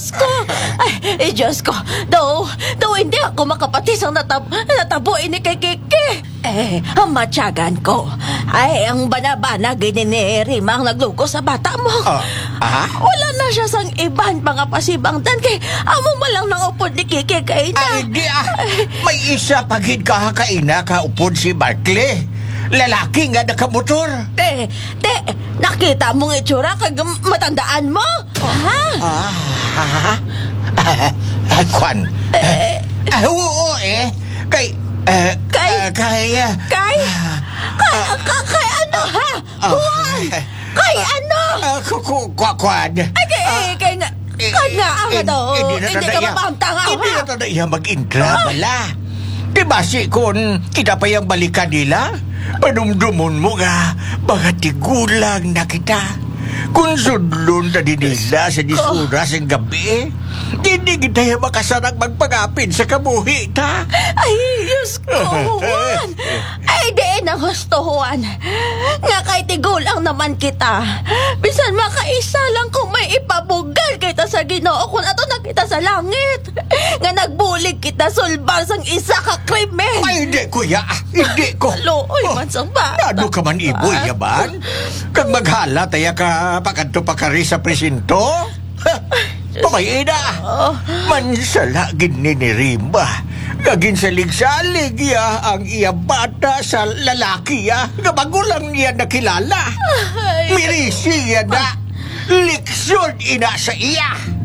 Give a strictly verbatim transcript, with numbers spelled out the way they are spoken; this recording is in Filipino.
Diyos ko! Ay, Diyos ko! Daw, daw hindi ako makapatis ang natab natabuin ni kay Kiki. Eh, ang matyagan ko. Ay, ang banabana gininiri mang nagluko sa bata mo. Ah, ah? Wala na siya sang iban mga pasibang dan kay amo malang nangupod ni Kiki kay na. Ay, di ah. May isa pagid ka kaina ka upod si Barkley. Lalaki nga nakamotor. Te, te, nakita mong itsura kag matandaan mo? Ha? Ah, ah, ah, Kwan. Eh, Ah, oo eh. Kay, eh, Kay? ah, kay, ah, Kay? Kay, kay, kay ano ha? ah, Juan! Kay ano? ah, ku- ku- kwa- Kwan. Ay, kay, kay nga, Eh, kay nga ang eh, ano, hindi na hindi ka tadaya. mapamtangaw Hindi ha? na tadaya mag-intra bala. Diba si kun kita pa yung balikan nila? Panumdumon mo nga, mga tigulang na kita. Kung sudlon na din nila sa disuras ng gabi, hindi kita yung makasarang magpagapin sa kabuhi ta. Ay, Diyos ko, Juan! Ay, di na gusto, Juan. Nga kay tigulang naman kita. Bisan makaisa lang kung may ipabugal kita sa Ginoo kung ato na kita sa langit. Nga nagbulig kita sulbar sang isa ka krimen. Ay, hindi, kuya. Hindi ko. Luoy man sang bata. Ano ka man iboy, yaban? Kag maghala, taya ka pakanto pa kari sa presinto? Pamayina. Mansala gininirima. Gagin salig-salig ya ang iya bata sa lalaki ya. Nga magulang niya nakilala. Ay, Mirisi ya na. Liksyon ina sa iya.